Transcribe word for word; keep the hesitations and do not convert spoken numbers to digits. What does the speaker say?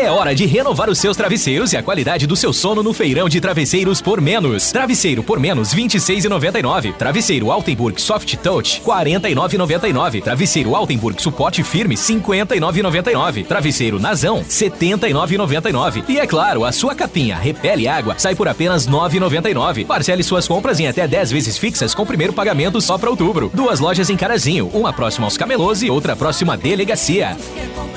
É hora de renovar os seus travesseiros e a qualidade do seu sono no feirão de travesseiros por menos. Travesseiro por menos vinte e seis reais e noventa e nove centavos. Travesseiro Altenburg Soft Touch quarenta e nove reais e noventa e nove centavos. Travesseiro Altenburg Suporte Firme cinquenta e nove reais e noventa e nove centavos. Travesseiro Nazão setenta e nove reais e noventa e nove centavos. E é claro, a sua capinha Repele Água sai por apenas nove reais e noventa e nove centavos. Parcele suas compras em até dez vezes fixas com primeiro pagamento só para outubro. Duas lojas em Carazinho, uma próxima aos Camelôs e outra próxima à delegacia.